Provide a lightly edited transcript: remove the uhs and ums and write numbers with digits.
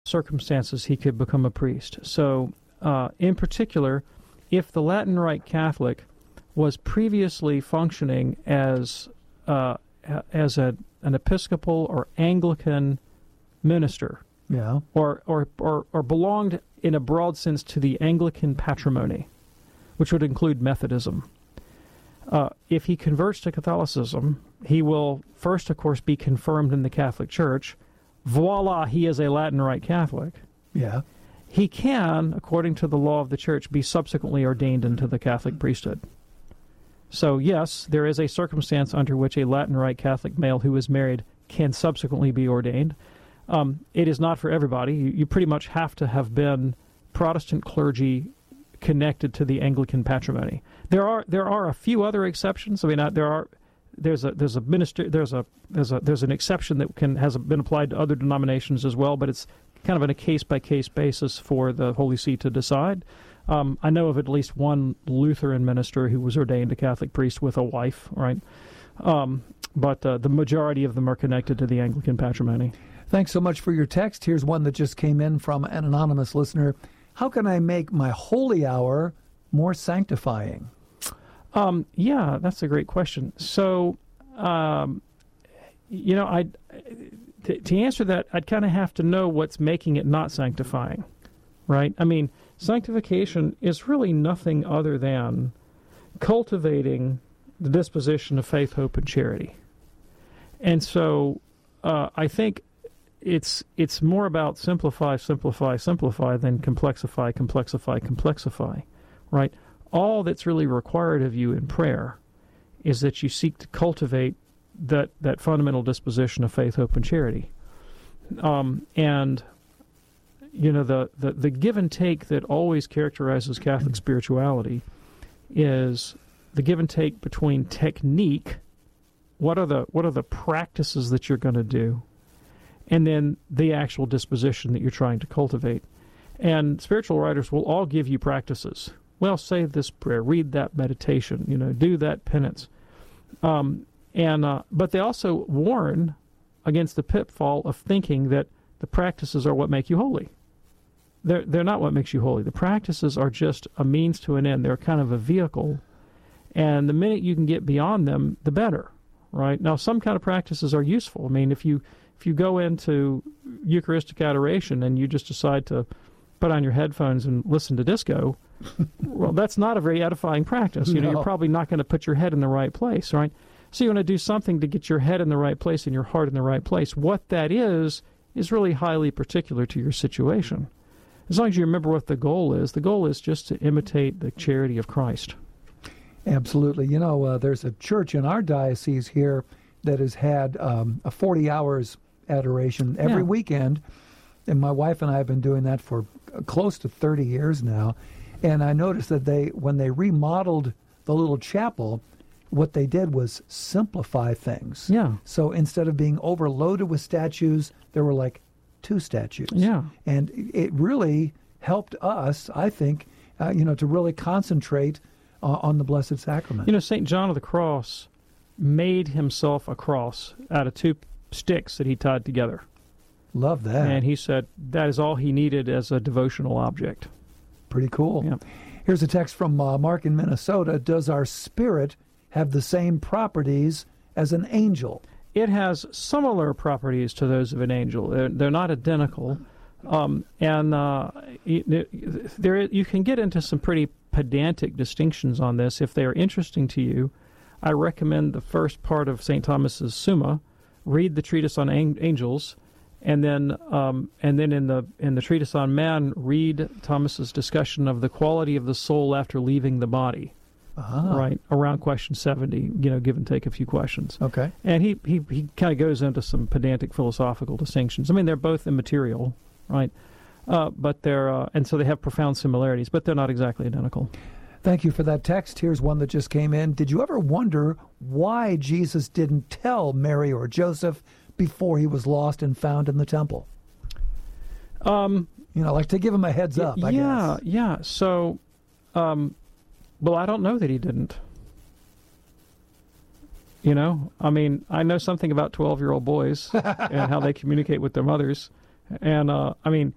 circumstances he could become a priest. So, in particular, if the Latin Rite Catholic was previously functioning as an Episcopal or Anglican minister, Yeah. or belonged in a broad sense to the Anglican patrimony, which would include Methodism. If he converts to Catholicism, he will first, of course, be confirmed in the Catholic Church. Voila, he is a Latin Rite Catholic. Yeah. He can, according to the law of the Church, be subsequently ordained into the Catholic priesthood. So, yes, there is a circumstance under which a Latin Rite Catholic male who is married can subsequently be ordained. It is not for everybody. You pretty much have to have been Protestant clergy connected to the Anglican patrimony. There are a few other exceptions. I mean, there's an exception that has been applied to other denominations as well, but it's kind of on a case-by-case basis for the Holy See to decide. I know of at least one Lutheran minister who was ordained a Catholic priest with a wife, right? But the majority of them are connected to the Anglican patrimony. Thanks so much for your text. Here's one that just came in from an anonymous listener. How can I make my holy hour more sanctifying? Yeah, that's a great question. So, to answer that, I'd kind of have to know what's making it not sanctifying, right? I mean, sanctification is really nothing other than cultivating the disposition of faith, hope, and charity. And so I think it's more about simplify than complexify, right? All that's really required of you in prayer is that you seek to cultivate that fundamental disposition of faith, hope, and charity. And the give and take that always characterizes Catholic spirituality is the give and take between technique, what are the practices that you're going to do, and then the actual disposition that you're trying to cultivate. And spiritual writers will all give you practices. Well, say this prayer, read that meditation, do that penance. But they also warn against the pitfall of thinking that the practices are what make you holy. They're not what makes you holy. The practices are just a means to an end. They're kind of a vehicle. And the minute you can get beyond them, the better, right? Now, some kind of practices are useful. I mean, if you go into Eucharistic adoration and you just decide to put on your headphones and listen to disco, well, that's not a very edifying practice. No. You're probably not going to put your head in the right place, right? So you want to do something to get your head in the right place and your heart in the right place. What that is really highly particular to your situation. As long as you remember what the goal is just to imitate the charity of Christ. Absolutely. There's a church in our diocese here that has had a 40 hours adoration every weekend, and my wife and I have been doing that for close to 30 years now. And I noticed that when they remodeled the little chapel, what they did was simplify things. Yeah. So instead of being overloaded with statues, there were like 2 statues. Yeah. And it really helped us, I think, to really concentrate on the Blessed Sacrament. St. John of the Cross made himself a cross out of 2 sticks that he tied together. Love that. And he said that is all he needed as a devotional object. Pretty cool. Yeah. Here's a text from Mark in Minnesota. Does our spirit have the same properties as an angel? It has similar properties to those of an angel. They're not identical. You can get into some pretty pedantic distinctions on this. If they are interesting to you, I recommend the first part of St. Thomas's Summa. Read the treatise on angels, and then in the treatise on man, read Thomas's discussion of the quality of the soul after leaving the body. Right, around question 70, give and take a few questions. Okay. And he kind of goes into some pedantic philosophical distinctions. I mean, they're both immaterial, right? But and so they have profound similarities, but they're not exactly identical. Thank you for that text. Here's one that just came in. Did you ever wonder why Jesus didn't tell Mary or Joseph before he was lost and found in the temple? Like to give him a heads up, I guess. Yeah. So, well, I don't know that he didn't. I mean, I know something about 12-year-old boys and how they communicate with their mothers. And, I mean,